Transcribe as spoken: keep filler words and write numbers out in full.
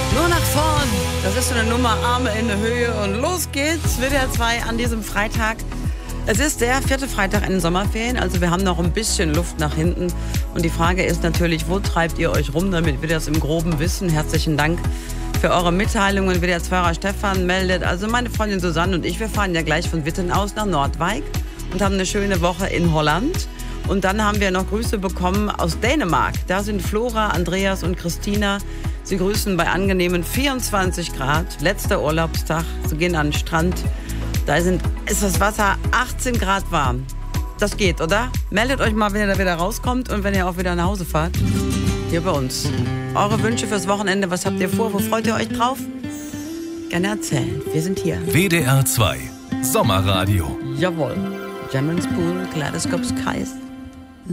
Nur nach vorn. Das ist so eine Nummer, Arme in der Höhe und los geht's. W D R zwei an diesem Freitag. Es ist der vierte Freitag in den Sommerferien, also wir haben noch ein bisschen Luft nach hinten. Und die Frage ist natürlich, wo treibt ihr euch rum, damit wir das im Groben wissen. Herzlichen Dank für eure Mitteilungen. W D R zwei Stefan meldet, also meine Freundin Susanne und ich, wir fahren ja gleich von Witten aus nach Nordwijk und haben eine schöne Woche in Holland. Und dann haben wir noch Grüße bekommen aus Dänemark. Da sind Flora, Andreas und Christina. Sie grüßen bei angenehmen vierundzwanzig Grad. Letzter Urlaubstag. Sie gehen an den Strand. Da sind, ist das Wasser achtzehn Grad warm. Das geht, oder? Meldet euch mal, wenn ihr da wieder rauskommt und wenn ihr auch wieder nach Hause fahrt. Hier bei uns. Eure Wünsche fürs Wochenende, was habt ihr vor? Wo freut ihr euch drauf? Gerne erzählen. Wir sind hier. W D R zwei Sommerradio. Jawohl. German Spoon, Kaleidoscope Skies.